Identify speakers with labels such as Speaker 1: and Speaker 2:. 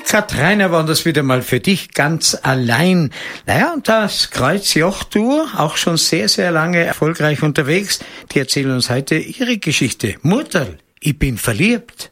Speaker 1: Kat Reiner war das wieder mal für dich ganz allein. Naja, und das Kreuzjoch-Duo, auch schon sehr, sehr lange erfolgreich unterwegs, die erzählen uns heute ihre Geschichte. Murterl, ich bin verliebt.